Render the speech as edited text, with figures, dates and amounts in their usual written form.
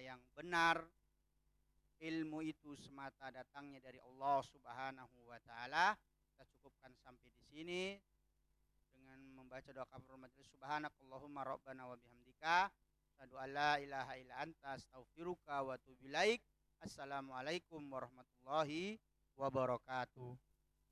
yang benar. Ilmu itu semata datangnya dari Allah Subhanahu wa taala. Kita cukupkan sampai di sini dengan membaca doa kafaratul majelis. Subhanakallahumma rabbana wa bihamdika asyhadu an la ilaha illa anta astaghfiruka wa atubu ilaik. Assalamualaikum warahmatullahi wabarakatuh.